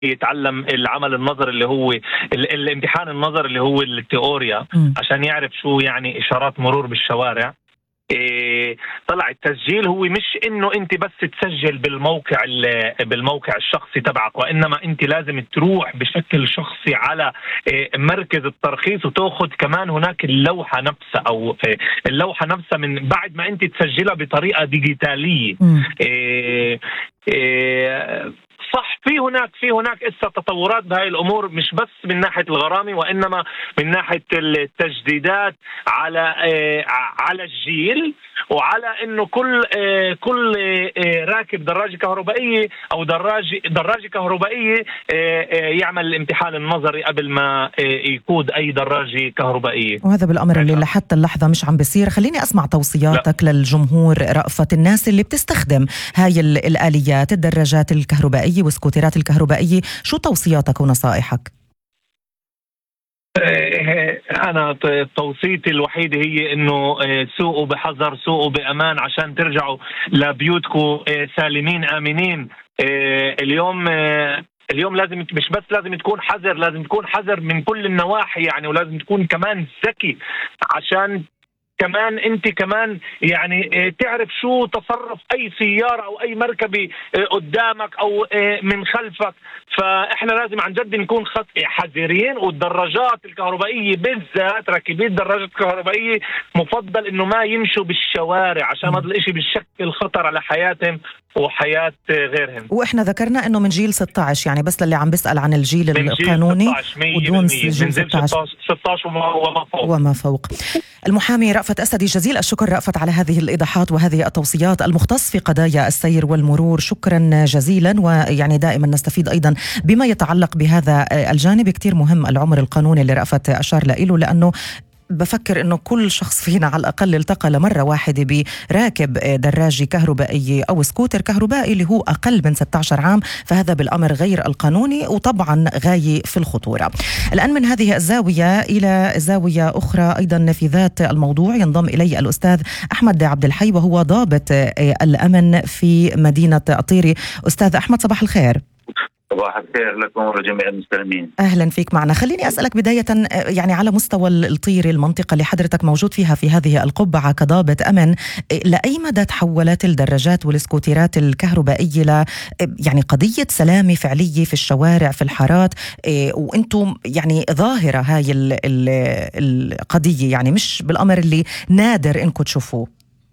يتعلم العمل النظري اللي هو الامتحان النظري اللي هو التيوريا عشان يعرف شو يعني إشارات مرور بالشوارع. طلع التسجيل هو مش انه انت بس تسجل بالموقع الشخصي تبعك، وانما انت لازم تروح بشكل شخصي على مركز الترخيص وتاخذ كمان هناك اللوحة نفسها، او اللوحة نفسها من بعد ما انت تسجلها بطريقة ديجيتالية. صح، في هناك إسا تطورات بهاي الأمور، مش بس من ناحية الغرامة وإنما من ناحية التجديدات على الجيل، وعلى إنه كل راكب دراجة كهربائية أو دراجة كهربائية يعمل الامتحان النظري قبل ما يقود أي دراجة كهربائية. وهذا بالأمر اللي لحتى اللحظة مش عم بيصير. خليني أسمع توصياتك للجمهور رأفت، الناس اللي بتستخدم هاي الآليات، الدراجات الكهربائية والسكوترات الكهربائية، شو توصياتك ونصائحك؟ أنا توصيتي الوحيدة هي إنه سوقوا بحذر، سوقوا بأمان عشان ترجعوا لبيوتكم سالمين آمنين. اليوم لازم مش بس لازم تكون حذر، لازم تكون حذر من كل النواحي يعني، ولازم تكون كمان ذكي عشان كمان انت كمان يعني تعرف شو تصرف اي سيارة او اي مركبة قدامك او من خلفك. فاحنا لازم عن جد نكون حذرين. والدراجات الكهربائية بالذات، راكبي الدراجات الكهربائية مفضل انه ما يمشوا بالشوارع عشان هذا الاشي بيشكل خطر على حياتهم وحياة غيرهم. واحنا ذكرنا انه من جيل 16 يعني، بس للي عم بيسأل عن الجيل القانوني ودون جيل 16 وما فوق. المحامي رأفت أسدي، جزيل الشكر رأفت على هذه الإيضاحات وهذه التوصيات، المختص في قضايا السير والمرور. شكرا جزيلا. ويعني دائما نستفيد أيضا بما يتعلق بهذا الجانب كتير مهم، العمر القانوني اللي رأفت أشار له، لأنه بفكر إنه كل شخص فينا على الأقل التقى لمرة واحدة براكب دراجة كهربائية أو سكوتر كهربائي اللي هو أقل من 16 عام، فهذا بالأمر غير القانوني وطبعا غاية في الخطورة. الآن من هذه الزاوية إلى زاوية أخرى أيضا في ذات الموضوع، ينضم إلي الأستاذ أحمد عبد الحي وهو ضابط الأمن في مدينة الطيري. أستاذ أحمد، صباح الخير. صباح الخير لكم ولجميع المستمعين. أهلا فيك معنا. خليني أسألك بداية يعني على مستوى الطيري، المنطقة اللي حضرتك موجود فيها في هذه القبعة كضابط أمن، لأي مدى تحولت الدراجات والسكوترات الكهربائية يعني قضية سلامة فعلية في الشوارع في الحارات، وأنتم يعني ظاهرة هاي القضية، يعني مش بالأمر اللي نادر إنكم تشوفوه؟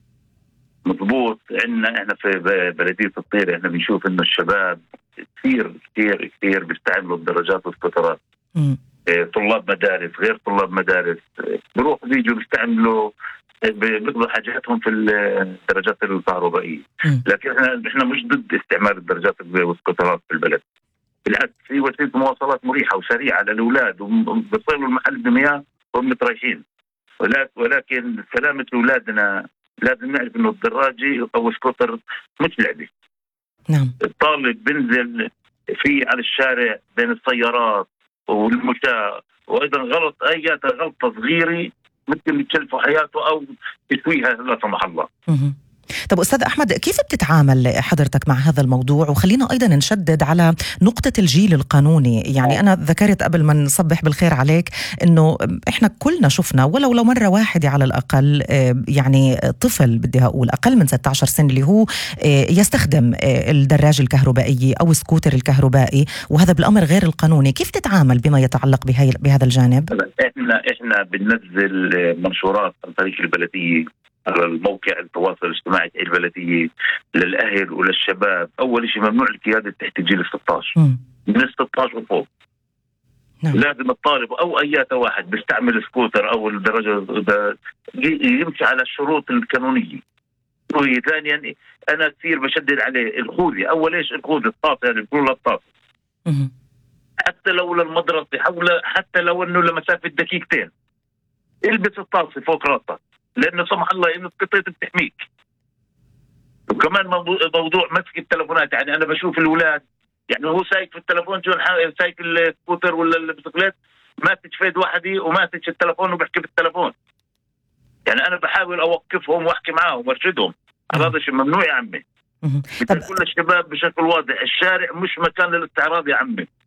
مضبوط. احنا في بلدية الطيري احنا بنشوف انه الشباب كثير كثير كثير بيستعملوا الدراجات والسكوترات. طلاب مدارس غير طلاب مدارس بيروحوا بيجوا بيستعملوا بيقضوا حاجاتهم في الدراجات الكهربائية. لكن احنا مش ضد استعمال الدراجات والسكوترات في البلد، بالعكس هي وسيلة مواصلات مريحة وسريعة للأولاد، وبيصلوا المحل بمياه وهم متريحين. ولكن سلامة أولادنا لازم نعرف إنه الدراجة أو السكوتر مش لعبة. نعم. الطالب بنزل في على الشارع بين السيارات والمشاة، وأيضا غلطة صغيرة ممكن يتشلفوا حياته أو يسويها لا سمح الله. طب أستاذ أحمد، كيف بتتعامل حضرتك مع هذا الموضوع؟ وخلينا أيضا نشدد على نقطة الجيل القانوني. يعني أنا ذكرت قبل ما نصبح بالخير عليك أنه إحنا كلنا شفنا ولو مرة واحدة على الأقل يعني طفل بدي أقول أقل من 16 سنة اللي هو يستخدم الدراجة الكهربائية أو السكوتر الكهربائي، وهذا بالأمر غير القانوني. كيف تتعامل بما يتعلق بهذا الجانب؟ إحنا بننزل منشورات عن طريق البلدية على الموقع التواصل الاجتماعي البلدية للأهل وللشباب. أول شيء ممنوع القيادة تحت الجيل 16 من 16 وفوق. لازم الطالب أو أي واحد بيستعمل سكوتر أو الدراجة يمشي على الشروط القانونية. ثانيا أنا كثير بشدد عليه الخوذة. أول إيش الخوذة الطاس، يعني بيقولوا الطاس حتى لو للمدرسة حتى لو إنه لمسافة دقيقتين البس الطاس فوق راسك، لأنه سمح الله إنه قطعة بتحميك. وكمان موضوع مسك التلفونات، يعني أنا بشوف الأولاد يعني هو سايق في التلفون سايق السكوتر ولا البسكليت، ماسك في يد واحدة وماسك التلفون وبحكي بالتلفون. يعني أنا بحاول أوقفهم وأحكي معاهم وأرشدهم على هذا الشيء، ممنوع يا عمي. مثل كل الشباب بشكل واضح، الشارع مش مكان للاستعراض يا عمي.